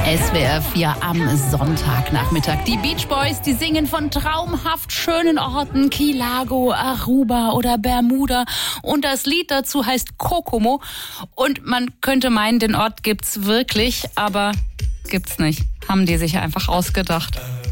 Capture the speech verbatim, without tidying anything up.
S W R vier am Sonntagnachmittag. Die Beach Boys, die singen von traumhaft schönen Orten, Key Largo, Aruba oder Bermuda. Und das Lied dazu heißt Kokomo. Und man könnte meinen, den Ort gibt's wirklich, aber gibt's nicht. Haben die sich einfach ausgedacht.